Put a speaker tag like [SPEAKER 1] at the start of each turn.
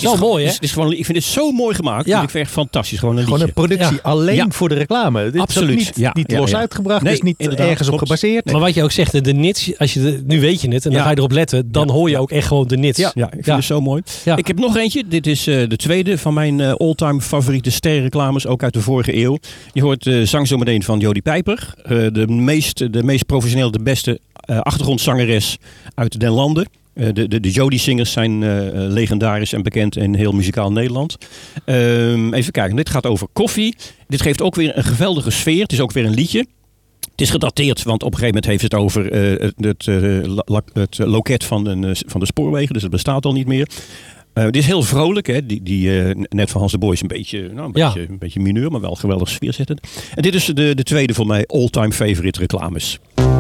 [SPEAKER 1] is wel mooi, hè?
[SPEAKER 2] Het is gewoon, ik vind het zo mooi gemaakt.
[SPEAKER 1] Ja.
[SPEAKER 2] Ik vind het echt fantastisch. Gewoon een liedje.
[SPEAKER 3] Gewoon een productie alleen voor de reclame. Dit
[SPEAKER 2] Absoluut.
[SPEAKER 3] is ook niet
[SPEAKER 2] Ja.
[SPEAKER 3] los uitgebracht.
[SPEAKER 2] Nee,
[SPEAKER 3] is niet
[SPEAKER 2] inderdaad,
[SPEAKER 3] ergens op
[SPEAKER 2] klopt.
[SPEAKER 3] gebaseerd.
[SPEAKER 1] Maar wat je ook zegt, de nits, nu weet je het en dan ga je erop letten, dan hoor je ook echt gewoon de nits.
[SPEAKER 2] Ja, ik vind het zo mooi.
[SPEAKER 1] Ja.
[SPEAKER 2] Ik heb nog eentje. Dit is de tweede van mijn all-time favoriete sterrenreclames, ook uit de vorige eeuw. Je hoort zang zo meteen van Jody Pijper. De meest professionele, de beste achtergrondzangeres uit den landen. De Jody-singers zijn legendarisch en bekend in heel muzikaal Nederland. Even kijken, dit gaat over koffie. Dit geeft ook weer een geweldige sfeer. Het is ook weer een liedje. Het is gedateerd, want op een gegeven moment heeft het over het loket van de spoorwegen. Dus het bestaat al niet meer. Het is heel vrolijk, hè? Net van Hans de Boy is een beetje mineur, maar wel geweldig sfeerzettend. En dit is de tweede van mijn all-time favorite reclames.